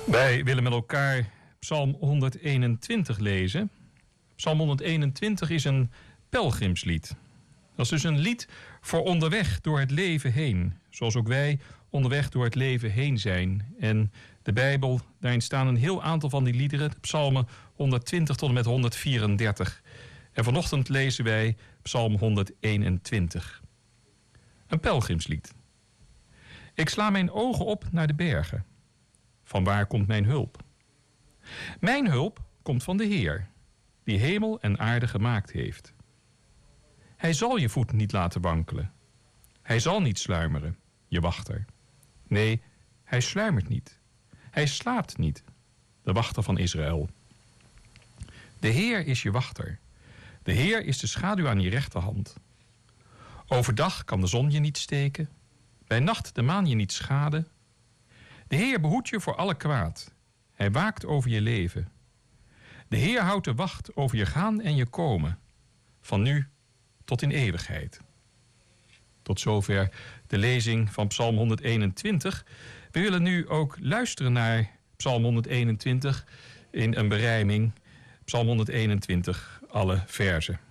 Wij willen met elkaar Psalm 121 lezen. Psalm 121 is een pelgrimslied. Dat is dus een lied voor onderweg door het leven heen. Zoals ook wij onderweg door het leven heen zijn. En de Bijbel, daarin staan een heel aantal van die liederen. Psalmen 120 tot en met 134. En vanochtend lezen wij Psalm 121. Een pelgrimslied. Ik sla mijn ogen op naar de bergen. Vanwaar komt mijn hulp? Mijn hulp komt van de Heer, die hemel en aarde gemaakt heeft. Hij zal je voet niet laten wankelen. Hij zal niet sluimeren, je wachter. Nee, hij sluimert niet. Hij slaapt niet, de wachter van Israël. De Heer is je wachter. De Heer is de schaduw aan je rechterhand. Overdag kan de zon je niet steken. Bij nacht de maan je niet schaden. De Heer behoedt je voor alle kwaad. Hij waakt over je leven. De Heer houdt de wacht over je gaan en je komen. Van nu tot in eeuwigheid. Tot zover de lezing van Psalm 121. We willen nu ook luisteren naar Psalm 121 in een berijming. Psalm 121, alle verzen.